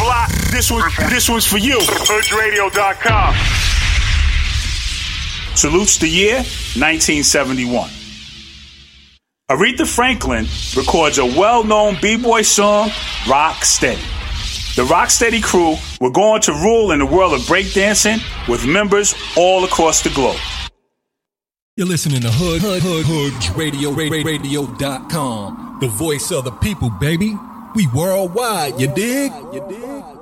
lot. This one's for you. HoodRadio.com. Salutes the year 1971. Aretha Franklin records a well-known b-boy song, Rock Steady. The Rocksteady crew were going to rule in the world of breakdancing with members all across the globe. You're listening to HoodRadio.com, the voice of the people, baby. We worldwide, you dig?